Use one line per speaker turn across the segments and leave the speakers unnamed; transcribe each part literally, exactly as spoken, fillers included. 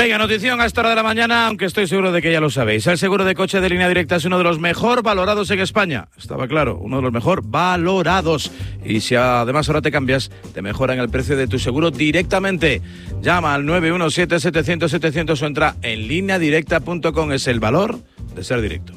Venga, notición a esta hora de la mañana, aunque estoy seguro de que ya lo sabéis. El seguro de coche de Línea Directa es uno de los mejor valorados en España. Estaba claro, uno de los mejor valorados. Y si además ahora te cambias, te mejoran el precio de tu seguro directamente. Llama al nueve uno siete, setecientos, setecientos o entra en línea directa punto com. Es el valor de ser directo.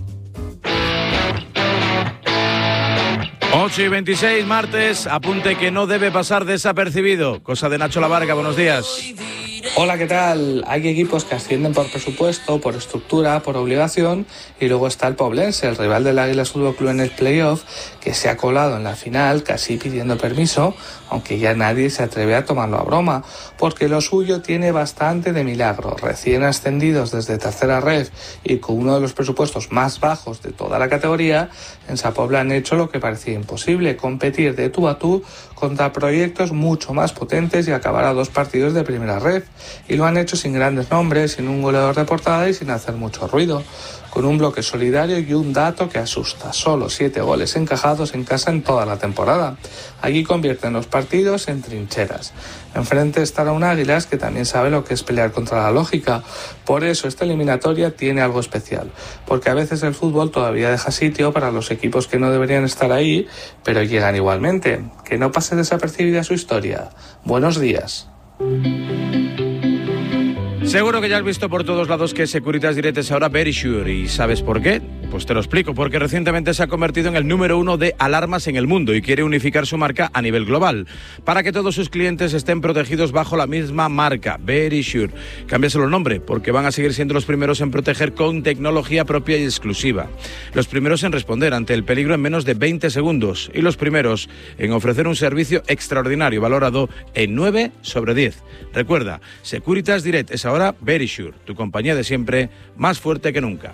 ocho y veintiséis, martes. Apunte que no debe pasar desapercibido. Cosa de Nacho Lavarga, buenos días.
Hola, ¿qué tal? Hay equipos que ascienden por presupuesto, por estructura, por obligación, y luego está el Poblense, el rival del Águilas Fútbol Club en el playoff, que se ha colado en la final casi pidiendo permiso, aunque ya nadie se atreve a tomarlo a broma, porque lo suyo tiene bastante de milagro. Recién ascendidos desde tercera ref y con uno de los presupuestos más bajos de toda la categoría, en Sa Pobla han hecho lo que parecía imposible, competir de tú a tú contra proyectos mucho más potentes y acabar a dos partidos de primera ref. Y lo han hecho sin grandes nombres, sin un goleador de portada y sin hacer mucho ruido, con un bloque solidario y un dato que asusta: solo siete goles encajados en casa en toda la temporada. Allí convierten los partidos en trincheras. Enfrente estará un Águilas que también sabe lo que es pelear contra la lógica. Por eso esta eliminatoria tiene algo especial, porque a veces el fútbol todavía deja sitio para los equipos que no deberían estar ahí, pero llegan igualmente. Que no pase desapercibida su historia. Buenos días.
Seguro que ya has visto por todos lados que Securitas Direct es ahora Verisure. ¿Y sabes por qué? Pues te lo explico. Porque recientemente se ha convertido en el número uno de alarmas en el mundo y quiere unificar su marca a nivel global para que todos sus clientes estén protegidos bajo la misma marca, Verisure. Cámbiaselo el nombre, porque van a seguir siendo los primeros en proteger con tecnología propia y exclusiva. Los primeros en responder ante el peligro en menos de veinte segundos. Y los primeros en ofrecer un servicio extraordinario valorado en nueve sobre diez. Recuerda, Securitas Direct es ahora Ahora Verisure, tu compañía de siempre, más fuerte que nunca.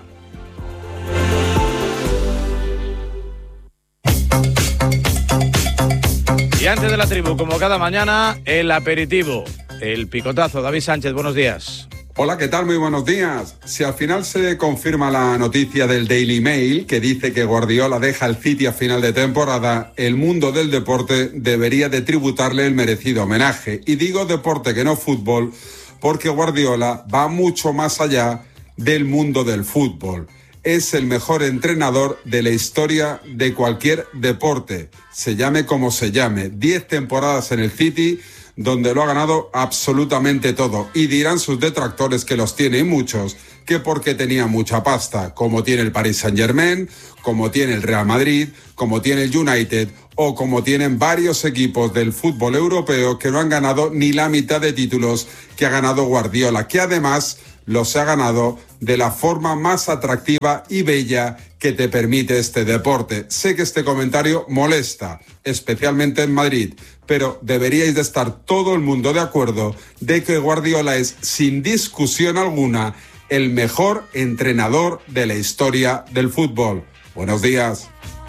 Y antes de la tribu, como cada mañana, el aperitivo, el picotazo. David Sánchez, buenos días.
Hola, ¿qué tal? Muy buenos días. Si al final se confirma la noticia del Daily Mail que dice que Guardiola deja el City a final de temporada, el mundo del deporte debería de tributarle el merecido homenaje. Y digo deporte que no fútbol, porque Guardiola va mucho más allá del mundo del fútbol. Es el mejor entrenador de la historia de cualquier deporte, se llame como se llame. Diez temporadas en el City, donde lo ha ganado absolutamente todo. Y dirán sus detractores, que los tiene muchos, que porque tenía mucha pasta, como tiene el Paris Saint-Germain, como tiene el Real Madrid, como tiene el United, o como tienen varios equipos del fútbol europeo que no han ganado ni la mitad de títulos que ha ganado Guardiola, que además los ha ganado de la forma más atractiva y bella que te permite este deporte. Sé que este comentario molesta, especialmente en Madrid, pero deberíais de estar todo el mundo de acuerdo de que Guardiola es, sin discusión alguna, el mejor entrenador de la historia del fútbol. Buenos días.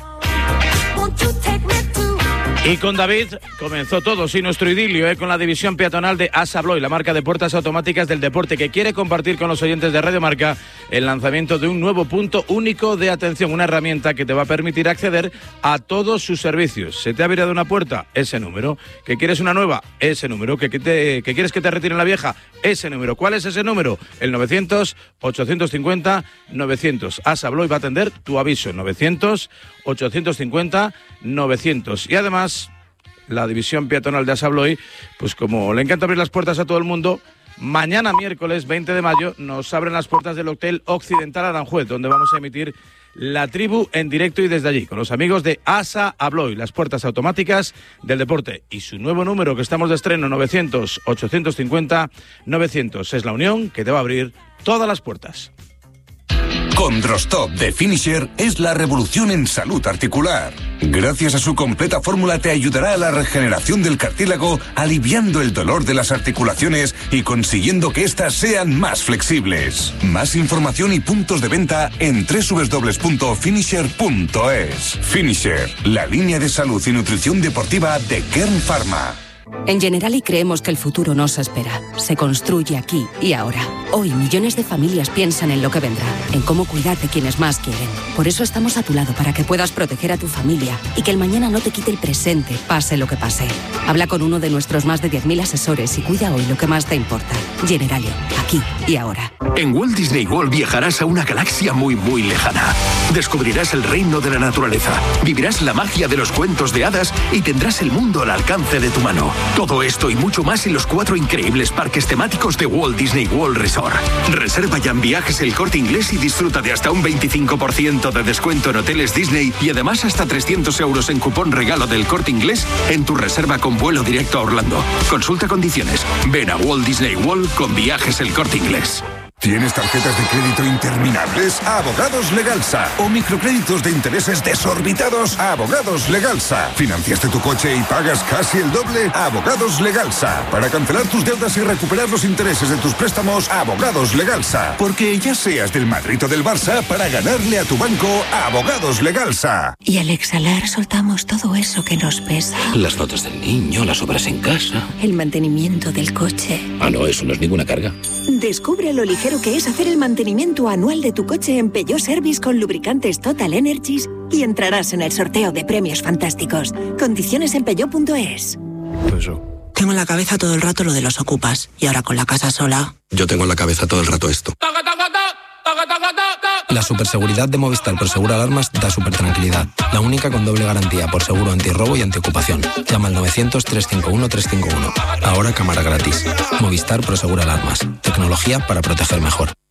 Y con David comenzó todo, sí, nuestro idilio, ¿eh? Con la división peatonal de Assa Abloy, la marca de puertas automáticas del deporte, que quiere compartir con los oyentes de Radio Marca el lanzamiento de un nuevo punto único de atención, una herramienta que te va a permitir acceder a todos sus servicios. ¿Se te ha virado una puerta? Ese número. ¿Que quieres una nueva? Ese número. ¿Que, que, te, que quieres que te retiren la vieja? Ese número. ¿Cuál es ese número? El novecientos, ochocientos cincuenta, novecientos. Assa Abloy va a atender tu aviso. novecientos, ochocientos cincuenta, novecientos. Y además, la división peatonal de Assa Abloy, pues como le encanta abrir las puertas a todo el mundo, mañana miércoles veinte de mayo nos abren las puertas del Hotel Occidental Aranjuez, donde vamos a emitir la tribu en directo y desde allí, con los amigos de Assa Abloy, las puertas automáticas del deporte. Y su nuevo número, que estamos de estreno, novecientos, ochocientos cincuenta, novecientos. Es la unión que te va a abrir todas las puertas.
Condrostop de Finisher es la revolución en salud articular. Gracias a su completa fórmula te ayudará a la regeneración del cartílago, aliviando el dolor de las articulaciones y consiguiendo que éstas sean más flexibles. Más información y puntos de venta en doble u doble u doble u punto finisher punto es. Finisher, la línea de salud y nutrición deportiva de Kern Pharma.
En Generali creemos que el futuro no se espera, se construye aquí y ahora. Hoy millones de familias piensan en lo que vendrá, en cómo cuidar de quienes más quieren. Por eso estamos a tu lado para que puedas proteger a tu familia y que el mañana no te quite el presente, pase lo que pase. Habla con uno de nuestros más de diez mil asesores y cuida hoy lo que más te importa. Generali, aquí y ahora.
En Walt Disney World viajarás a una galaxia muy muy lejana. Descubrirás el reino de la naturaleza, vivirás la magia de los cuentos de hadas y tendrás el mundo al alcance de tu mano. Todo esto y mucho más en los cuatro increíbles parques temáticos de Walt Disney World Resort. Reserva ya en Viajes El Corte Inglés y disfruta de hasta un veinticinco por ciento de descuento en hoteles Disney y además hasta trescientos euros en cupón regalo del Corte Inglés en tu reserva con vuelo directo a Orlando. Consulta condiciones. Ven a Walt Disney World con Viajes El Corte Inglés.
¿Tienes tarjetas de crédito interminables? Abogados Legalsa. ¿O microcréditos de intereses desorbitados? Abogados Legalsa. ¿Financiaste tu coche y pagas casi el doble? Abogados Legalsa. Para cancelar tus deudas y recuperar los intereses de tus préstamos, Abogados Legalsa. Porque ya seas del Madrid o del Barça, para ganarle a tu banco, Abogados Legalsa.
Y al exhalar soltamos todo eso que nos pesa.
Las notas del niño, las obras en casa.
El mantenimiento del coche.
Ah, no, eso no es ninguna carga.
Descubre lo ligero que es hacer el mantenimiento anual de tu coche en Peugeot Service con lubricantes Total Energies y entrarás en el sorteo de premios fantásticos. Condiciones en peugeot punto es.
Eso. Tengo en la cabeza todo el rato lo de los ocupas y ahora con la casa sola.
Yo tengo en la cabeza todo el rato esto.
La superseguridad de Movistar Prosegura Alarmas da super tranquilidad. La única con doble garantía por seguro antirrobo y antiocupación. Llama al novecientos, trescientos cincuenta y uno, trescientos cincuenta y uno. Ahora cámara gratis. Movistar Prosegura Alarmas. Tecnología para proteger mejor.